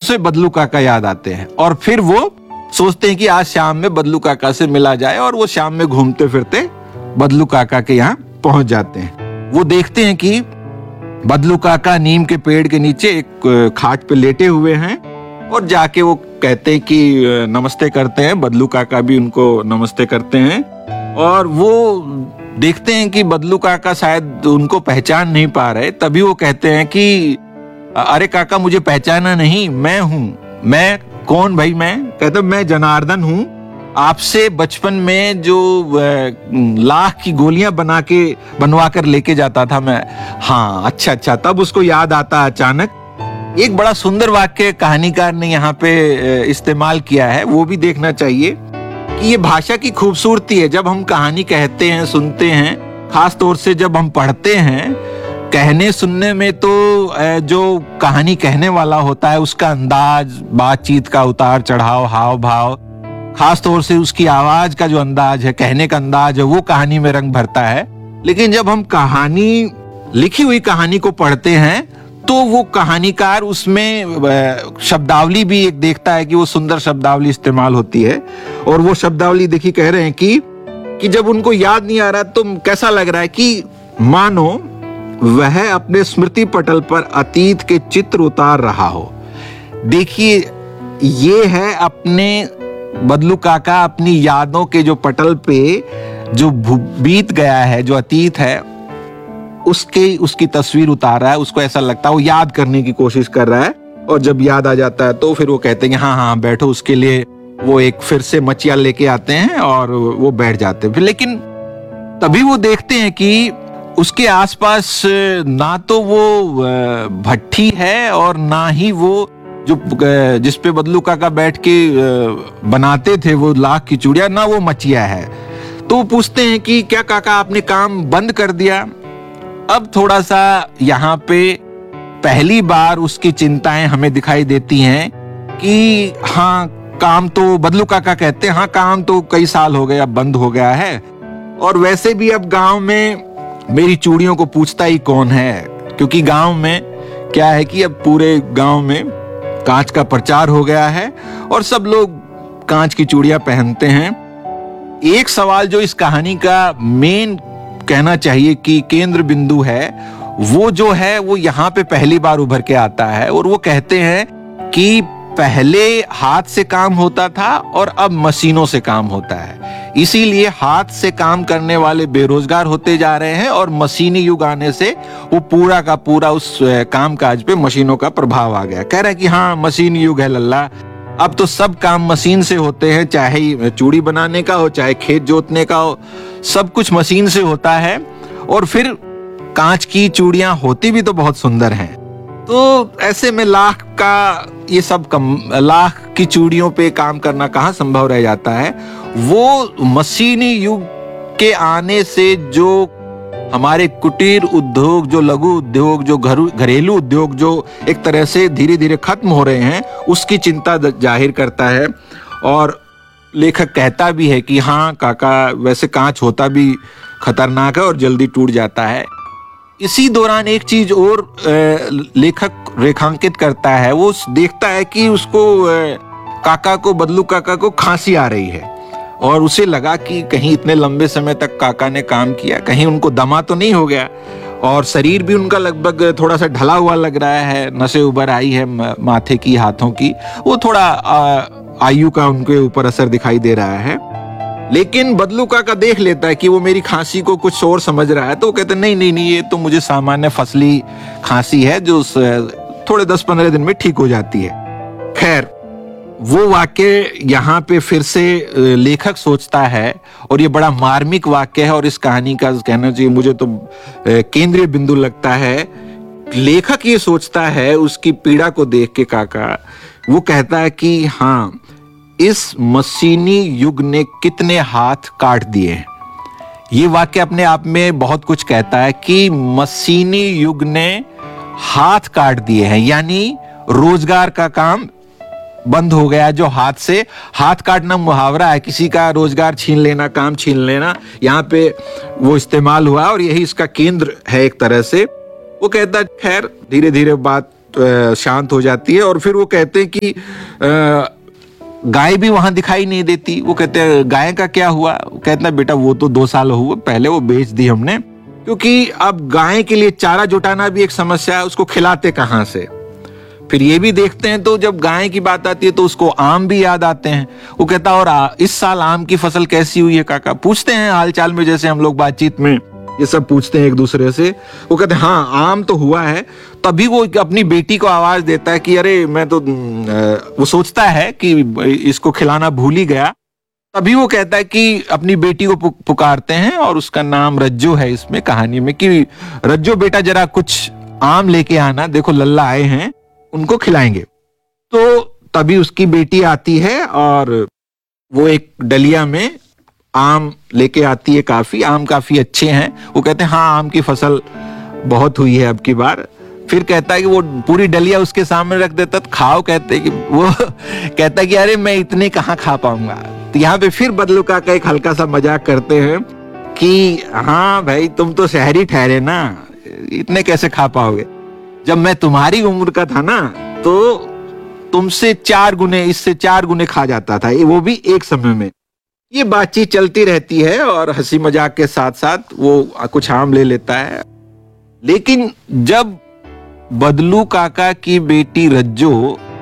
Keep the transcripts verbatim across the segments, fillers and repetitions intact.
से बदलू काका याद आते हैं और फिर वो सोचते हैं कि आज शाम में बदलू काका से मिला जाए, और वो शाम में घूमते फिरते बदलू काका के यहाँ पहुंच जाते हैं। वो देखते हैं कि बदलू काका नीम के पेड़ के नीचे एक खाट पे लेटे हुए हैं, और जाके वो कहते हैं कि नमस्ते करते हैं। बदलू काका भी उनको नमस्ते करते हैं, और वो देखते हैं कि बदलू काका शायद उनको पहचान नहीं पा रहे। तभी वो कहते हैं कि अरे काका, मुझे पहचाना नहीं, मैं हूँ। मैं कौन भाई? मैं कहता मैं जनार्दन हूँ, आपसे बचपन में जो लाख की गोलियां बना के बनवा कर लेके जाता था मैं। हाँ, अच्छा अच्छा। तब उसको याद आता अचानक। एक बड़ा सुंदर वाक्य कहानीकार ने यहाँ पे इस्तेमाल किया है, वो भी देखना चाहिए कि ये भाषा की खूबसूरती है। जब हम कहानी कहते हैं, सुनते हैं, खास तौर से जब हम पढ़ते हैं, कहने सुनने में तो जो कहानी कहने वाला होता है उसका अंदाज, बातचीत का उतार चढ़ाव, हाव भाव, खास तौर से उसकी आवाज का जो अंदाज है, कहने का अंदाज है, वो कहानी में रंग भरता है। लेकिन जब हम कहानी, लिखी हुई कहानी को पढ़ते हैं, तो वो कहानीकार उसमें शब्दावली भी एक देखता है कि वो सुंदर शब्दावली इस्तेमाल होती है। और वो शब्दावली देखिए, कह रहे हैं कि कि जब उनको याद नहीं आ रहा तो कैसा लग रहा है कि मानो वह अपने स्मृति पटल पर अतीत के चित्र उतार रहा हो। देखिए, ये है अपने बदलू काका अपनी यादों के जो पटल पे जो बीत गया है, जो अतीत है, उसके उसकी तस्वीर उतार रहा है। उसको ऐसा लगता है वो याद करने की कोशिश कर रहा है, और जब याद आ जाता है तो फिर वो कहते हैं हाँ हाँ बैठो। उसके लिए वो एक फिर से मचिया लेके आते हैं और वो बैठ जाते हैं। लेकिन तभी वो देखते हैं कि उसके आसपास ना तो वो भट्ठी है और ना ही वो जो जिसपे बदलू काका बैठ के बनाते थे वो लाख की चूड़ियां, ना वो मचिया है। तो वो पूछते हैं कि क्या काका आपने काम बंद कर दिया? अब थोड़ा सा यहाँ पे पहली बार उसकी चिंताएं हमें दिखाई देती हैं कि हाँ, काम तो, बदलू काका कहते हैं हाँ काम तो कई साल हो गए, अब बंद हो गया है। और वैसे भी अब गांव में मेरी चूड़ियों को पूछता ही कौन है, क्योंकि गांव में क्या है कि अब पूरे गांव में कांच का प्रचार हो गया है और सब लोग कांच की चूड़ियां पहनते हैं। एक सवाल जो इस कहानी का मेन कहना चाहिए कि केंद्र बिंदु है, वो जो है वो यहाँ पे पहली बार उभर के आता है। और वो कहते हैं कि पहले हाथ से काम होता था और अब मशीनों से काम होता है, इसीलिए हाथ से काम करने वाले बेरोजगार होते जा रहे हैं और मशीनी युग आने से वो पूरा का पूरा उस काम काज पे मशीनों का प्रभाव आ गया। कह रहा है कि हाँ, मशीन युग है लल्ला, अब तो सब काम मशीन से होते हैं, चाहे चूड़ी बनाने का हो, चाहे खेत जोतने का हो, सब कुछ मशीन से होता है। और फिर कांच की चूड़ियां होती भी तो बहुत सुंदर हैं। तो ऐसे में लाख का ये सब कम, लाख की चूड़ियों पे काम करना कहाँ संभव रह जाता है। वो मशीनी युग के आने से जो हमारे कुटीर उद्योग, जो लघु उद्योग, जो घरेलू उद्योग जो एक तरह से धीरे धीरे खत्म हो रहे हैं, उसकी चिंता जाहिर करता है। और लेखक कहता भी है कि हाँ काका, वैसे कांच होता भी खतरनाक है और जल्दी टूट जाता है। इसी दौरान एक चीज और लेखक रेखांकित करता है, वो देखता है कि उसको काका को, बदलू काका को खांसी आ रही है, और उसे लगा कि कहीं इतने लंबे समय तक काका ने काम किया, कहीं उनको दमा तो नहीं हो गया। और शरीर भी उनका लगभग थोड़ा सा ढला हुआ लग रहा है, नसें उभर आई है माथे की, हाथों की, वो थोड़ा आयु का उनके ऊपर असर दिखाई दे रहा है। लेकिन बदलू काका देख लेता है कि वो मेरी खांसी को कुछ और समझ रहा है, तो वो कहते नहीं नहीं नहीं, ये तो मुझे सामान्य फसली खांसी है जो थोड़े दस पंद्रह दिन में ठीक हो जाती है। खैर, वो वाक्य यहाँ पे फिर से लेखक सोचता है, और ये बड़ा मार्मिक वाक्य है और इस कहानी का कहना चाहिए मुझे तो केंद्रीय बिंदु लगता है। लेखक ये सोचता है उसकी पीड़ा को देख के, काका वो कहता है कि हाँ, इस मशीनी युग ने कितने हाथ काट दिए हैं। ये वाक्य अपने आप में बहुत कुछ कहता है कि मशीनी युग ने हाथ काट दिए हैं, यानी रोजगार का काम बंद हो गया। जो हाथ से, हाथ काटना मुहावरा है, किसी का रोजगार छीन लेना, काम छीन लेना, यहाँ पे वो इस्तेमाल हुआ और यही इसका केंद्र है एक तरह से। वो कहता है खैर धीरे धीरे बात शांत हो जाती है। और फिर वो कहते हैं कि गाय भी वहां दिखाई नहीं देती। वो कहते हैं गाय का क्या हुआ? कहता है बेटा वो तो दो साल हुए पहले वो बेच दी हमने, क्योंकि अब गाय के लिए चारा जुटाना भी एक समस्या है, उसको खिलाते कहाँ से। फिर ये भी देखते हैं तो जब गाय की बात आती है तो उसको आम भी याद आते हैं। वो कहता और आ, इस साल आम की फसल कैसी हुई है काका? पूछते हैं हालचाल में, जैसे हम लोग बातचीत में ये सब पूछते हैं एक दूसरे से। वो कहते हैं हाँ आम तो हुआ है। तभी वो अपनी बेटी को आवाज देता है कि अरे मैं तो, वो सोचता है कि इसको खिलाना भूल ही गया। तभी वो कहता है कि अपनी बेटी को पुकारते हैं और उसका नाम रज्जो है इसमें कहानी में, कि रज्जो बेटा जरा कुछ आम लेके आना, देखो लल्ला आए हैं उनको खिलाएंगे। तो तभी उसकी बेटी आती है और वो एक डलिया में आम लेके आती है। काफी आम काफी अच्छे हैं। वो कहते हैं हाँ आम की फसल बहुत हुई है अब की बार। फिर कहता है कि वो पूरी डलिया उसके सामने रख देता, तो खाओ। कहते हैं कि वो कहता है कि अरे मैं इतने कहाँ खा पाऊंगा। तो यहाँ पे फिर बदलू काका एक हल्का सा मजाक करते हैं कि हाँ भाई तुम तो शहरी ठहरे ना, इतने कैसे खा पाओगे? जब मैं तुम्हारी उम्र का था ना तो तुमसे चार गुने, इससे चार गुने खा जाता था, वो भी एक समय में। ये बातचीत चलती रहती है और हंसी मजाक के साथ साथ वो कुछ आम ले लेता है। लेकिन जब बदलू काका की बेटी रज्जो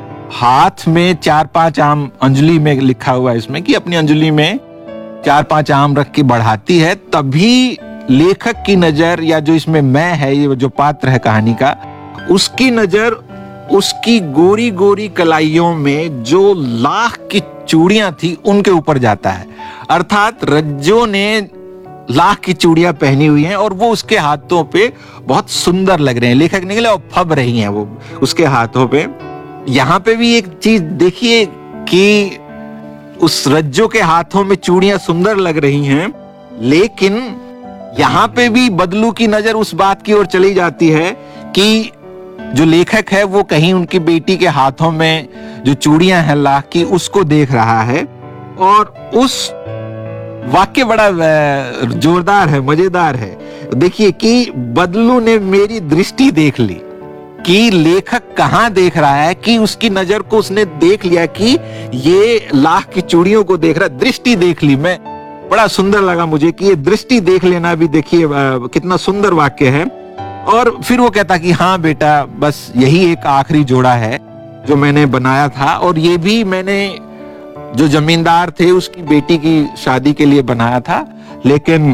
हाथ में चार पांच आम, अंजलि में लिखा हुआ है इसमें कि अपनी अंजलि में चार पांच आम रख के बढ़ाती है, तभी लेखक की नजर, या जो इसमें मैं है, ये जो पात्र है कहानी का, उसकी नजर उसकी गोरी गोरी कलाइयों में जो लाख की चूड़ियां थी उनके ऊपर जाता है। अर्थात रज्जो ने लाख की चूड़ियां पहनी हुई हैं और वो उसके हाथों पे बहुत सुंदर लग रहे हैं। लेखक निकले और फब रही हैं वो उसके हाथों पे। यहाँ पे भी एक चीज देखिए कि उस रज्जो के हाथों में चूड़ियां सुंदर लग रही हैं, लेकिन यहाँ पे भी बदलू की नजर उस बात की ओर चली जाती है कि जो लेखक है वो कहीं उनकी बेटी के हाथों में जो चूड़ियां हैं लाख की, उसको देख रहा है। और उस वाक्य बड़ा जोरदार है, मजेदार है। देखिए कि बदलू ने मेरी दृष्टि देख ली, कि लेखक कहां देख रहा है कि उसकी नजर को उसने देख लिया कि ये लाख की चूड़ियों को देख रहा, दृष्टि देख ली। मैं बड़ा सुंदर लगा मुझे कि ये दृष्टि देख लेना भी, देखिए कितना सुंदर वाक्य है। और फिर वो कहता कि हाँ बेटा बस यही एक आखिरी जोड़ा है जो मैंने बनाया था, और ये भी मैंने जो जमींदार थे उसकी बेटी की शादी के लिए बनाया था, लेकिन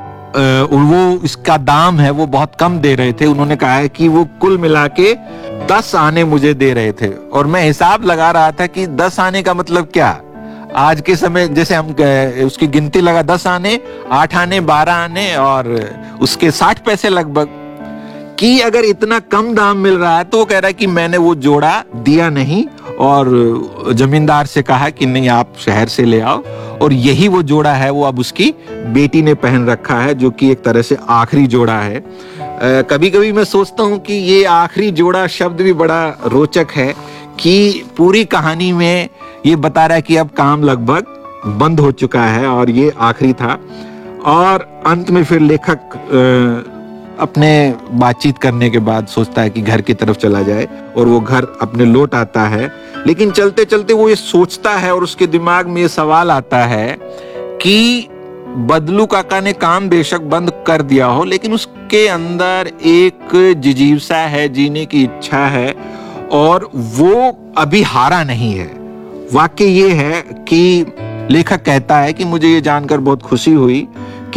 वो इसका दाम है वो बहुत कम दे रहे थे। उन्होंने कहा है कि वो कुल मिला के दस आने मुझे दे रहे थे, और मैं हिसाब लगा रहा था कि दस आने का मतलब क्या। आज के समय जैसे हम उसकी गिनती लगा, दस आने, आठ आने, बारह आने और उसके साठ पैसे लगभग, कि अगर इतना कम दाम मिल रहा है तो वो कह रहा है कि मैंने वो जोड़ा दिया नहीं, और जमींदार से कहा कि नहीं आप शहर से ले आओ। और यही वो जोड़ा है वो अब उसकी बेटी ने पहन रखा है, जो कि एक तरह से आखिरी जोड़ा है। कभी कभी मैं सोचता हूँ कि ये आखिरी जोड़ा शब्द भी बड़ा रोचक है, कि पूरी कहानी में ये बता रहा है कि अब काम लगभग बंद हो चुका है और ये आखिरी था। और अंत में फिर लेखक अपने बातचीत करने के बाद सोचता है कि घर की तरफ चला जाए, और वो घर अपने लौट आता है। लेकिन चलते चलते वो ये सोचता है और उसके दिमाग में ये सवाल आता है कि बदलू काका ने काम बेशक बंद कर दिया हो, लेकिन उसके अंदर एक जिजीवसा है, जीने की इच्छा है, और वो अभी हारा नहीं है। वाक्य ये है कि लेखक कहता है कि मुझे ये जानकर बहुत खुशी हुई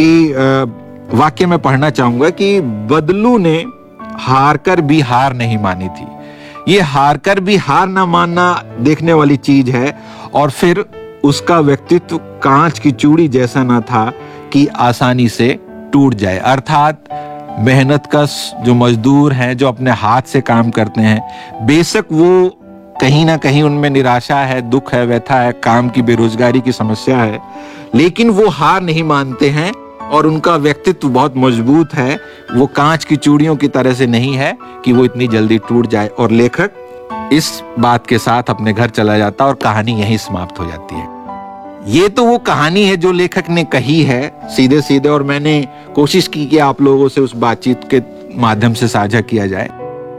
कि वाक्य में पढ़ना चाहूंगा कि बदलू ने हारकर भी हार नहीं मानी थी। ये हारकर भी हार ना मानना देखने वाली चीज है। और फिर उसका व्यक्तित्व कांच की चूड़ी जैसा ना था कि आसानी से टूट जाए। अर्थात मेहनतकश जो मजदूर हैं, जो अपने हाथ से काम करते हैं, बेशक वो कहीं ना कहीं उनमें निराशा है, दुख है, व्यथा है, काम की बेरोजगारी की समस्या है, लेकिन वो हार नहीं मानते हैं और उनका व्यक्तित्व बहुत मजबूत है। वो कांच की चूड़ियों की तरह से नहीं है कि वो इतनी जल्दी टूट जाए। और लेखक इस बात के साथ अपने घर चला जाता और कहानी यहीं समाप्त हो जाती है। ये तो वो कहानी है जो लेखक ने कही है सीधे सीधे, और मैंने कोशिश की कि आप लोगों से उस बातचीत के माध्यम से साझा किया जाए।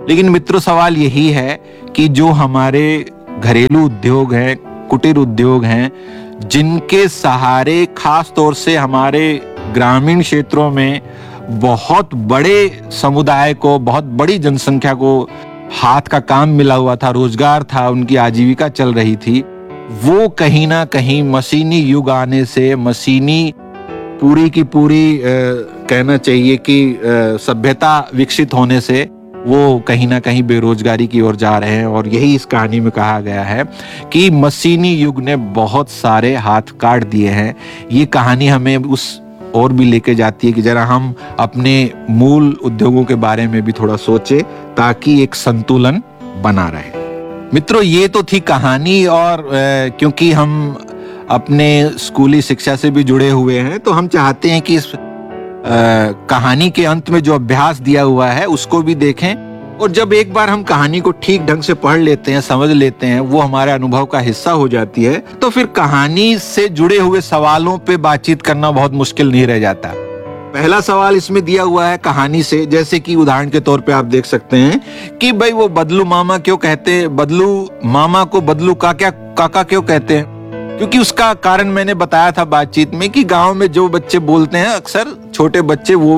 लेकिन मित्रों, सवाल यही है कि जो हमारे घरेलू उद्योग हैं, कुटीर उद्योग हैं, जिनके सहारे खास तौर से हमारे ग्रामीण क्षेत्रों में बहुत बड़े समुदाय को, बहुत बड़ी जनसंख्या को हाथ का काम मिला हुआ था, रोजगार था, उनकी आजीविका चल रही थी, वो कहीं ना कहीं मशीनी युग आने से, मशीनी पूरी की पूरी आ, कहना चाहिए कि सभ्यता विकसित होने से वो कहीं ना कहीं बेरोजगारी की ओर जा रहे हैं। और यही इस कहानी में कहा गया है कि मशीनी युग ने बहुत सारे हाथ काट दिए हैं। ये कहानी हमें उस और भी लेके जाती है कि जरा हम अपने मूल उद्योगों के बारे में भी थोड़ा सोचें, ताकि एक संतुलन बना रहे। मित्रों, ये तो थी कहानी, और आ, क्योंकि हम अपने स्कूली शिक्षा से भी जुड़े हुए हैं, तो हम चाहते हैं कि इस आ, कहानी के अंत में जो अभ्यास दिया हुआ है उसको भी देखें। और जब एक बार हम कहानी को ठीक ढंग से पढ़ लेते हैं, समझ लेते हैं, वो हमारे अनुभव का हिस्सा हो जाती है, तो फिर कहानी से जुड़े हुए सवालों पे बातचीत करना बहुत मुश्किल नहीं रह जाता। पहला सवाल इसमें दिया हुआ है कहानी से, जैसे कि उदाहरण के तौर पे आप देख सकते हैं कि भाई वो बदलू मामा क्यों कहते हैं, बदलू मामा को बदलू काका काका क्यों कहते हैं? क्योंकि उसका कारण मैंने बताया था बातचीत में कि गांव में जो बच्चे बोलते हैं, अक्सर छोटे बच्चे वो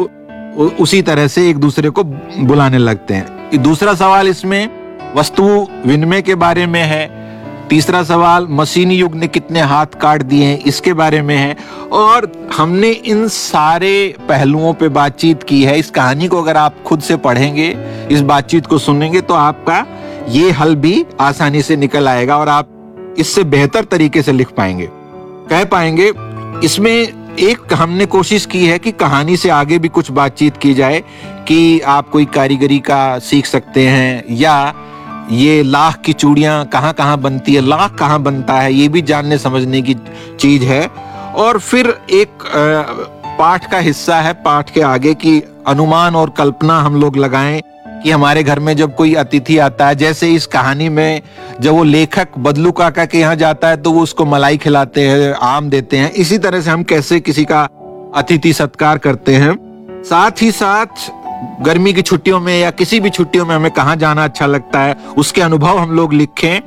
उसी तरह से एक दूसरे को बुलाने लगते हैं। दूसरा सवाल इसमें वस्तु विनिमय के बारे में है। तीसरा सवाल मशीनी युग ने कितने हाथ काट दिए हैं, इसके बारे में है। और हमने इन सारे पहलुओं पे बातचीत की है। इस कहानी को अगर आप खुद से पढ़ेंगे, इस बातचीत को सुनेंगे, तो आपका ये हल भी आसानी से निकल आएगा और आप इससे बेहतर तरीके से लिख पाएंगे, कह पाएंगे। इसमें एक हमने कोशिश की है कि कहानी से आगे भी कुछ बातचीत की जाए कि आप कोई कारीगरी का सीख सकते हैं, या ये लाख की चूड़ियां कहाँ कहाँ बनती है, लाख कहाँ बनता है, ये भी जानने समझने की चीज है। और फिर एक पाठ का हिस्सा है, पाठ के आगे की अनुमान और कल्पना हम लोग लगाएं कि हमारे घर में जब कोई अतिथि आता है, जैसे इस कहानी में जब वो लेखक बदलू काका के यहाँ जाता है तो वो उसको मलाई खिलाते हैं, आम देते हैं, इसी तरह से हम कैसे किसी का अतिथि सत्कार करते हैं। साथ ही साथ गर्मी की छुट्टियों में या किसी भी छुट्टियों में हमें कहाँ जाना अच्छा लगता है, उसके अनुभव हम लोग लिखें।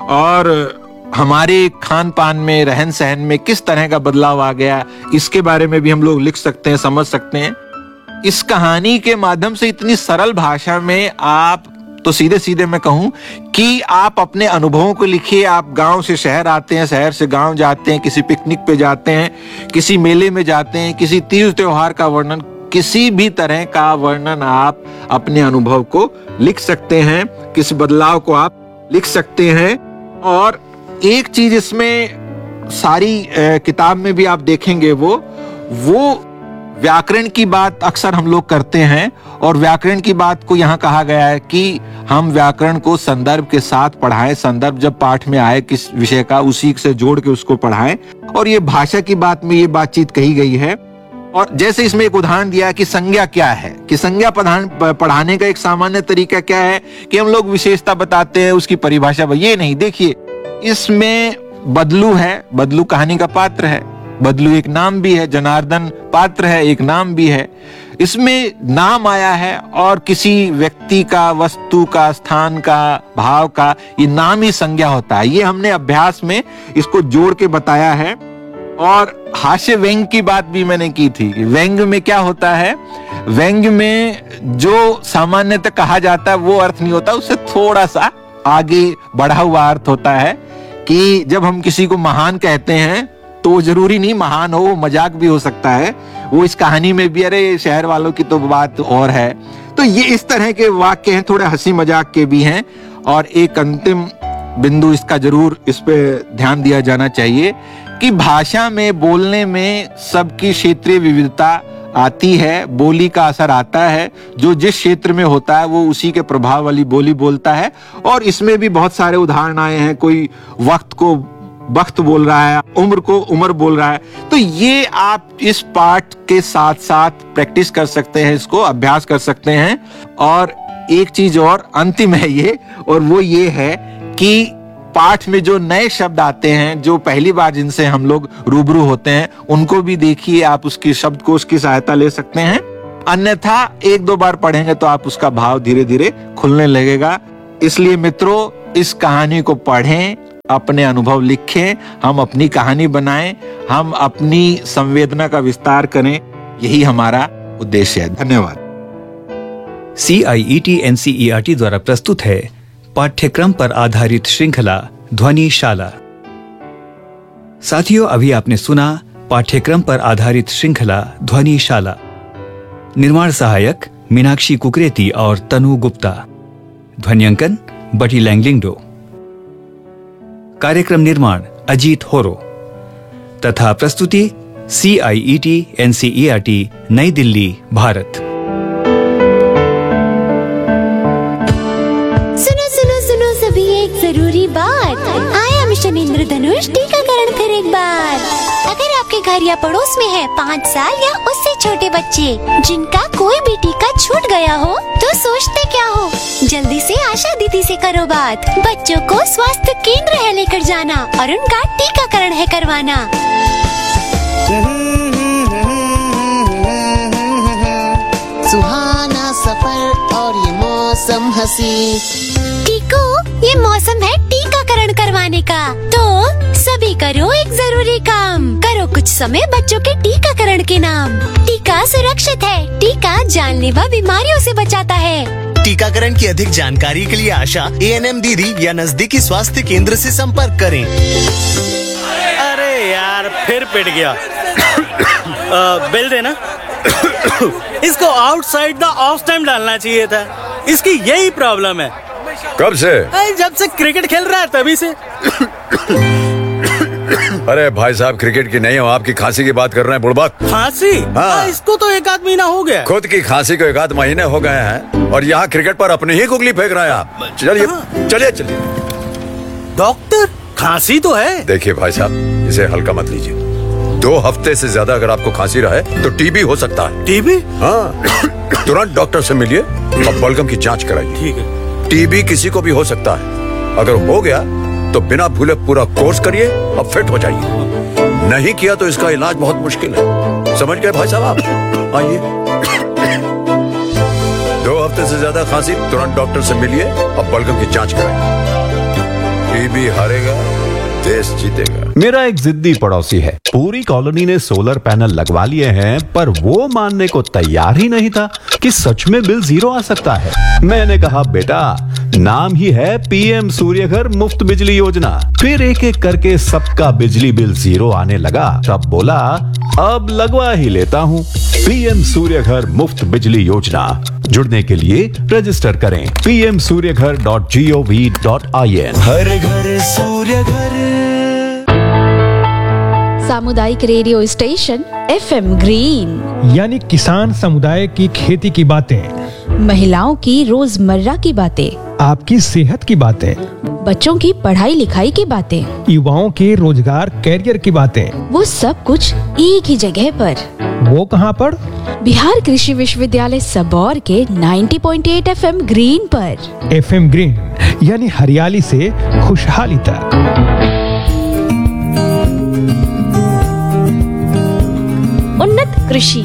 और हमारे खान पान में, रहन सहन में किस तरह का बदलाव आ गया, इसके बारे में भी हम लोग लिख सकते हैं, समझ सकते हैं। इस कहानी के माध्यम से इतनी सरल भाषा में आप, तो सीधे सीधे मैं कहूं कि आप अपने अनुभवों को लिखिए। आप गांव से शहर आते हैं, शहर से गांव जाते हैं, किसी पिकनिक पे जाते हैं, किसी मेले में जाते हैं, किसी तीज त्योहार का वर्णन, किसी भी तरह का वर्णन आप अपने अनुभव को लिख सकते हैं, किस बदलाव को आप लिख सकते हैं। और एक चीज इसमें सारी किताब में भी आप देखेंगे, वो वो व्याकरण की बात अक्सर हम लोग करते हैं, और व्याकरण की बात को यहाँ कहा गया है कि हम व्याकरण को संदर्भ के साथ पढ़ाएं। संदर्भ जब पाठ में आए किस विषय का, उसी से जोड़ के उसको पढ़ाएं। और ये भाषा की बात में ये बातचीत कही गई है। और जैसे इसमें एक उदाहरण दिया कि संज्ञा क्या है, कि संज्ञा पढ़ाने का एक सामान्य तरीका क्या है कि हम लोग विशेषता बताते हैं, उसकी परिभाषा। ये नहीं, देखिए इसमें बदलू है, बदलू कहानी का पात्र है, बदलू एक नाम भी है, जनार्दन पात्र है, एक नाम भी है। इसमें नाम आया है और किसी व्यक्ति का, वस्तु का, स्थान का, भाव का, ये नाम ही संज्ञा होता है। ये हमने अभ्यास में इसको जोड़ के बताया है। और हास्य व्यंग की बात भी मैंने की थी कि व्यंग में क्या होता है, व्यंग में जो सामान्यतः कहा जाता है वो अर्थ नहीं होता, उससे थोड़ा सा आगे बढ़ा हुआ अर्थ होता है। कि जब हम किसी को महान कहते हैं तो जरूरी नहीं महान हो, वो मजाक भी हो सकता है। वो इस कहानी में भी, अरे शहर वालों की तो बात और है। तो ये इस तरह के वाक्य हैं, थोड़े हंसी मजाक के भी हैं। और एक अंतिम बिंदु इसका जरूर इस पे ध्यान दिया जाना चाहिए कि भाषा में, बोलने में सबकी क्षेत्रीय विविधता आती है, बोली का असर आता है। जो जिस क्षेत्र में होता है वो उसी के प्रभाव वाली बोली बोलता है। और इसमें भी बहुत सारे उदाहरण आए हैं, कोई वक्त को वक्त बोल रहा है, उम्र को उम्र बोल रहा है। तो ये आप इस पाठ के साथ साथ प्रैक्टिस कर सकते हैं, इसको अभ्यास कर सकते हैं। और एक चीज और अंतिम है ये, और वो ये है कि पाठ में जो नए शब्द आते हैं, जो पहली बार जिनसे हम लोग रूबरू होते हैं, उनको भी देखिए, आप उसकी शब्दकोश की सहायता ले सकते हैं। अन्यथा एक दो बार पढ़ेंगे तो आप उसका भाव धीरे धीरे खुलने लगेगा। इसलिए मित्रों, इस कहानी को पढ़ें, अपने अनुभव लिखें, हम अपनी कहानी बनाएं, हम अपनी संवेदना का विस्तार करें, यही हमारा उद्देश्य है। धन्यवाद। सी आई E T N C E R T द्वारा प्रस्तुत है पाठ्यक्रम पर आधारित श्रृंखला ध्वनिशाला। साथियों, अभी आपने सुना पाठ्यक्रम पर आधारित श्रृंखला ध्वनिशाला। निर्माण सहायक मीनाक्षी कुकरेती और तनु गुप्ता। ध्वनियांकन बटी लैंगलिंगडो। कार्यक्रम निर्माण अजीत होरो तथा प्रस्तुति सी आई E T N C E R T, नई दिल्ली, भारत। सुनो सुनो सुनो सभी, एक जरूरी बात। आया मिशन इंद्रधनुष टीकाकरण फिर एक बार। अगर आपके घर या पड़ोस में है पाँच साल या उससे छोटे बच्चे जिनका कोई भी टीका छूट गया हो, तो सोचते क्या हो, जल्दी से आशा दीदी से करो बात। बच्चों को स्वास्थ्य केंद्र है लेकर जाना और उनका टीकाकरण है करवाना। सुहाना सफर और ये मौसम हंसी। टीको, ये मौसम है टीकाकरण करवाने का, तो सभी करो एक जरूरी काम। करो कुछ समय बच्चों के टीकाकरण के नाम। टीका सुरक्षित है, टीका जानलेवा बीमारियों से बचाता है। टीकाकरण की अधिक जानकारी के लिए आशा, ए एन एम दीदी या नजदीकी स्वास्थ्य केंद्र से संपर्क करें। अरे यार, फिर पिट गया। आ, बिल देना। इसको आउटसाइड द ऑफ टाइम डालना चाहिए था। इसकी यही प्रॉब्लम है। कब से? जब से क्रिकेट खेल रहा है तभी से। अरे भाई साहब, क्रिकेट की नहीं हो, आपकी खांसी की बात कर रहे हैं बुड़बक। खांसी? हाँ। इसको तो एक आध महीना हो गया। खुद की खांसी को एक आध महीने हो गए हैं और यहाँ क्रिकेट पर अपनी ही गुगली फेंक रहे हैं आप। चलिए चलिए चलिए। डॉक्टर, खांसी तो है। देखिए भाई साहब, इसे हल्का मत लीजिए। दो हफ्ते से ज्यादा अगर आपको खांसी रहे तो टीबी हो सकता है। टीबी? हाँ, तुरंत डॉक्टर से मिलिए और बलगम की जांच कराइए। ठीक है। टीबी किसी को भी हो सकता है। अगर हो गया तो बिना भूले पूरा कोर्स करिए और फिट हो जाइए। नहीं किया तो इसका इलाज बहुत मुश्किल है। समझ गए भाई साहब आप? आइए। दो हफ्ते से ज्यादा खांसी, तुरंत डॉक्टर से मिलिए और बलगम की जांच कराइए। टीबी हारेगा, देश जीतेगा। मेरा एक जिद्दी पड़ोसी है। पूरी कॉलोनी ने सोलर पैनल लगवा लिए हैं, पर वो मानने को तैयार ही नहीं था कि सच में बिल जीरो आ सकता है। मैंने कहा, बेटा, नाम ही है पी एम सूर्यघर मुफ्त बिजली योजना। फिर एक एक करके सबका बिजली बिल जीरो आने लगा। तब बोला, अब लगवा ही लेता हूँ। पी एम सूर्यघर मुफ्त बिजली योजना। जुड़ने के लिए रजिस्टर करें P M Surya Ghar dot G O V dot I N. हर घर सूर्य घर। सामुदायिक radio station F M green, यानी किसान समुदाय की खेती की बातें, महिलाओं की रोजमर्रा की बातें, आपकी सेहत की बातें, बच्चों की पढ़ाई लिखाई की बातें, युवाओं के रोजगार कैरियर की बातें, वो सब कुछ एक ही जगह पर। वो कहाँ पर? बिहार कृषि विश्वविद्यालय सबौर के नब्बे पॉइंट आठ एफ एम ग्रीन पर। एफ एम ग्रीन, यानी हरियाली से खुशहाली तक। उन्नत कृषि।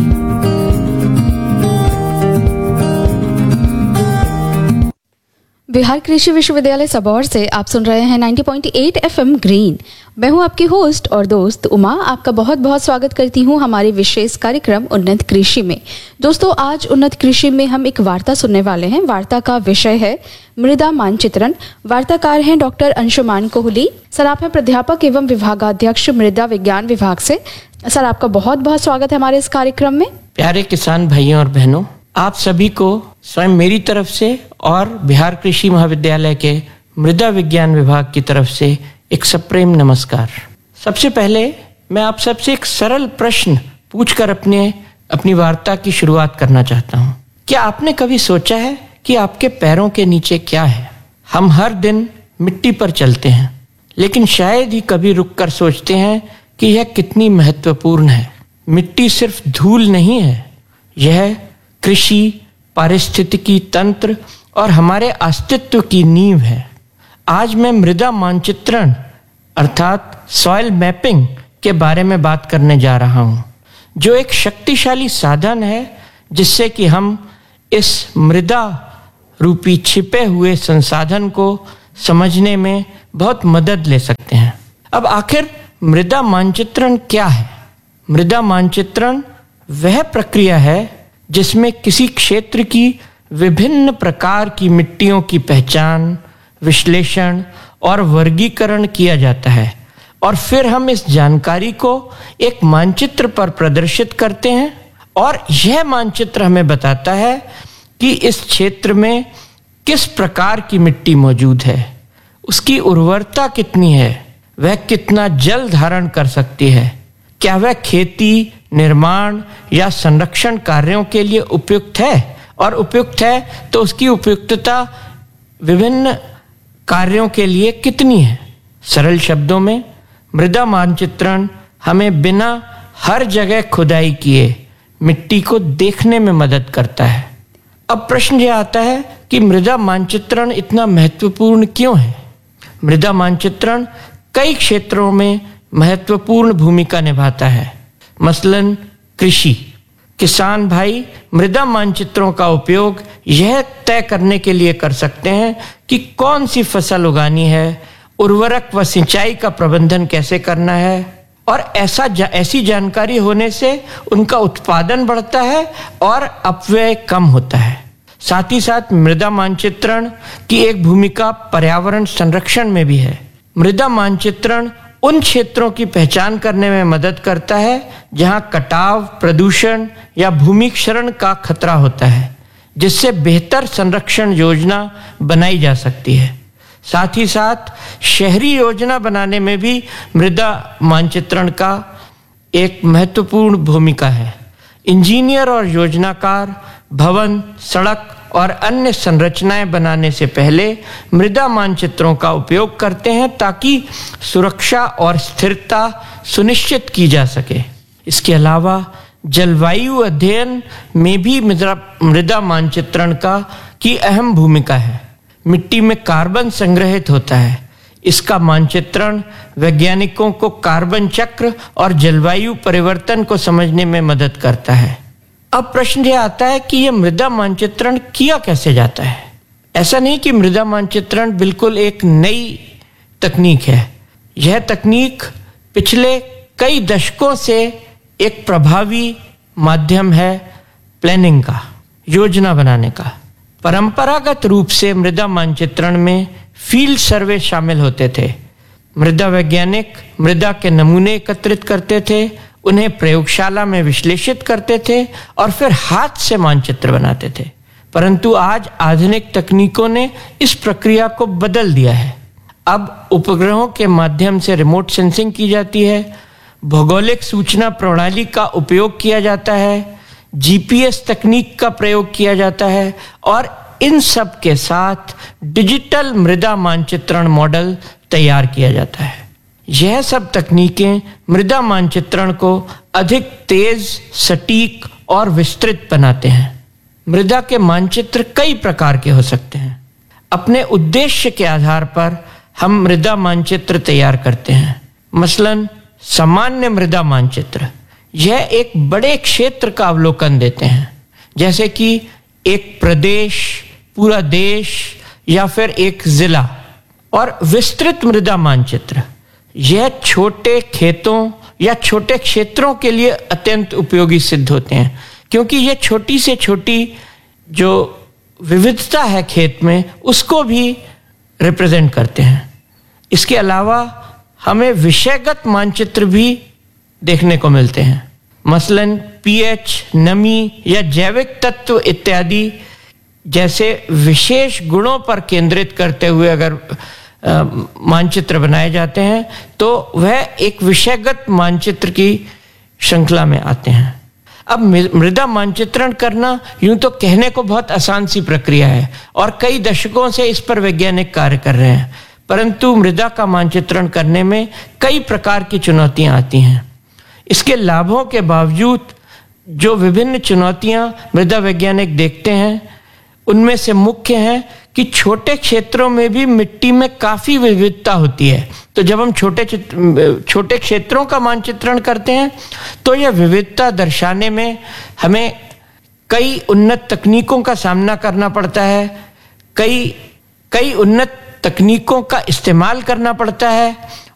बिहार कृषि विश्वविद्यालय सबौर से आप सुन रहे हैं नब्बे पॉइंट आठ एफ एम ग्रीन। मैं हूं आपकी होस्ट और दोस्त उमा। आपका बहुत बहुत स्वागत करती हूं हमारे विशेष कार्यक्रम उन्नत कृषि में। दोस्तों, आज उन्नत कृषि में हम एक वार्ता सुनने वाले हैं। वार्ता का विषय है मृदा मानचित्रण। वार्ताकार हैं डॉक्टर अंशुमान कोहली। सर, आप हैं प्राध्यापक एवं विभागाध्यक्ष मृदा विज्ञान विभाग से। सर, आपका बहुत बहुत स्वागत है हमारे इस कार्यक्रम में। प्यारे किसान भाइयों और बहनों, आप सभी को स्वयं मेरी तरफ से और बिहार कृषि महाविद्यालय के मृदा विज्ञान विभाग की तरफ से एक सप्रेम नमस्कार। सबसे पहले मैं आप सबसे एक सरल प्रश्न पूछकर अपने अपनी वार्ता की शुरुआत करना चाहता हूँ। क्या आपने कभी सोचा है कि आपके पैरों के नीचे क्या है? हम हर दिन मिट्टी पर चलते हैं, लेकिन शायद ही कभी रुककर सोचते हैं कि यह कितनी महत्वपूर्ण है। मिट्टी सिर्फ धूल नहीं है, यह कृषि, पारिस्थितिकी तंत्र और हमारे अस्तित्व की नींव है। आज मैं मृदा मानचित्रण अर्थात सॉइल मैपिंग के बारे में बात करने जा रहा हूँ, जो एक शक्तिशाली साधन है जिससे कि हम इस मृदा रूपी छिपे हुए संसाधन को समझने में बहुत मदद ले सकते हैं। अब आखिर मृदा मानचित्रण क्या है? मृदा मानचित्रण वह प्रक्रिया है जिसमें किसी क्षेत्र की विभिन्न प्रकार की मिट्टियों की पहचान, विश्लेषण और वर्गीकरण किया जाता है और फिर हम इस जानकारी को एक मानचित्र पर प्रदर्शित करते हैं और यह मानचित्र हमें बताता है कि इस क्षेत्र में किस प्रकार की मिट्टी मौजूद है, उसकी उर्वरता कितनी है, वह कितना जल धारण कर सकती है, क्या वह खेती, निर्माण या संरक्षण कार्यों के लिए उपयुक्त है, और उपयुक्त है तो उसकी उपयुक्तता विभिन्न कार्यों के लिए कितनी है। सरल शब्दों में मृदा मानचित्रण हमें बिना हर जगह खुदाई किए मिट्टी को देखने में मदद करता है। अब प्रश्न यह आता है कि मृदा मानचित्रण इतना महत्वपूर्ण क्यों है? मृदा मानचित्रण कई क्षेत्रों में महत्वपूर्ण भूमिका निभाता है। मसलन कृषि, किसान भाई मृदा मानचित्रों का उपयोग यह तय करने के लिए कर सकते हैं कि कौन सी फसल उगानी है, उर्वरक व सिंचाई का प्रबंधन कैसे करना है, और ऐसा जा, ऐसी जानकारी होने से उनका उत्पादन बढ़ता है और अपव्यय कम होता है। साथ ही साथ मृदा मानचित्रण की एक भूमिका पर्यावरण संरक्षण में भी है। मृदा मानचित्रण उन क्षेत्रों की पहचान करने में मदद करता है जहां कटाव, प्रदूषण या भूमि क्षरण का खतरा होता है, जिससे बेहतर संरक्षण योजना बनाई जा सकती है। साथ ही साथ शहरी योजना बनाने में भी मृदा मानचित्रण का एक महत्वपूर्ण भूमिका है। इंजीनियर और योजनाकार भवन, सड़क और अन्य संरचनाएं बनाने से पहले मृदा मानचित्रों का उपयोग करते हैं ताकि सुरक्षा और स्थिरता सुनिश्चित की जा सके। इसके अलावा जलवायु अध्ययन में भी मृदा मानचित्रण का की अहम भूमिका है। मिट्टी में कार्बन संग्रहित होता है। इसका मानचित्रण वैज्ञानिकों को कार्बन चक्र और जलवायु परिवर्तन को समझने में मदद करता है। अब प्रश्न यह आता है कि यह मृदा मानचित्रण किया कैसे जाता है? ऐसा नहीं कि मृदा मानचित्रण बिल्कुल एक नई तकनीक है। यह तकनीक पिछले कई दशकों से एक प्रभावी माध्यम है प्लानिंग का, योजना बनाने का। परंपरागत रूप से मृदा मानचित्रण में फील्ड सर्वे शामिल होते थे। मृदा वैज्ञानिक मृदा के नमूने एकत्रित करते थे, उन्हें प्रयोगशाला में विश्लेषित करते थे और फिर हाथ से मानचित्र बनाते थे। परंतु आज आधुनिक तकनीकों ने इस प्रक्रिया को बदल दिया है। अब उपग्रहों के माध्यम से रिमोट सेंसिंग की जाती है, भौगोलिक सूचना प्रणाली का उपयोग किया जाता है, जीपीएस तकनीक का प्रयोग किया जाता है और इन सब के साथ डिजिटल मृदा मानचित्रण मॉडल तैयार किया जाता है। यह सब तकनीकें मृदा मानचित्रण को अधिक तेज, सटीक और विस्तृत बनाते हैं। मृदा के मानचित्र कई प्रकार के हो सकते हैं। अपने उद्देश्य के आधार पर हम मृदा मानचित्र तैयार करते हैं। मसलन सामान्य मृदा मानचित्र, यह एक बड़े क्षेत्र का अवलोकन देते हैं, जैसे कि एक प्रदेश, पूरा देश या फिर एक जिला। और विस्तृत मृदा मानचित्र, यह छोटे खेतों या छोटे क्षेत्रों के लिए अत्यंत उपयोगी सिद्ध होते हैं, क्योंकि यह छोटी से छोटी जो विविधता है खेत में उसको भी रिप्रेजेंट करते हैं। इसके अलावा हमें विषयगत मानचित्र भी देखने को मिलते हैं। मसलन पीएच, नमी या जैविक तत्व इत्यादि जैसे विशेष गुणों पर केंद्रित करते हुए अगर आ, मानचित्र बनाए जाते हैं तो वह एक विषयगत मानचित्र की श्रृंखला में आते हैं। अब मृदा मानचित्रण करना यूं तो कहने को बहुत आसान सी प्रक्रिया है और कई दशकों से इस पर वैज्ञानिक कार्य कर रहे हैं, परंतु मृदा का मानचित्रण करने में कई प्रकार की चुनौतियां आती हैं। इसके लाभों के बावजूद जो विभिन्न चुनौतियां मृदा वैज्ञानिक देखते हैं उनमें से मुख्य है कि छोटे क्षेत्रों में भी मिट्टी में काफी विविधता होती है। तो जब हम छोटे छोटे क्षेत्रों का मानचित्रण करते हैं तो यह विविधता दर्शाने में हमें कई उन्नत तकनीकों का सामना करना पड़ता है, कई कई उन्नत तकनीकों का इस्तेमाल करना पड़ता है